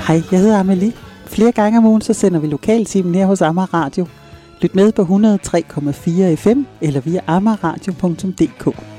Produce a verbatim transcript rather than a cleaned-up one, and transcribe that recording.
Hej, jeg hedder Amelie. Flere gange om ugen så sender vi lokaltimen her hos Amager Radio. Lyt med på hundrede og tre komma fire F M eller via amagerradio punktum d k.